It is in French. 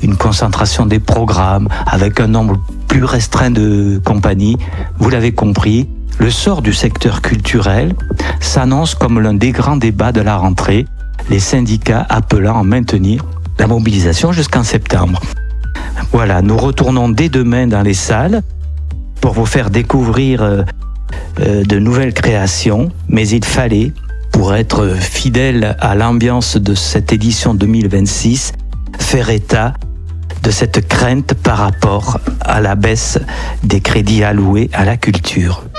une concentration des programmes avec un nombre plus restreint de compagnies. Vous l'avez compris, le sort du secteur culturel s'annonce comme l'un des grands débats de la rentrée, les syndicats appelant à maintenir la mobilisation jusqu'en septembre. Voilà, nous retournons dès demain dans les salles pour vous faire découvrir de nouvelles créations, mais il fallait, pour être fidèle à l'ambiance de cette édition 2026, faire état de cette crainte par rapport à la baisse des crédits alloués à la culture.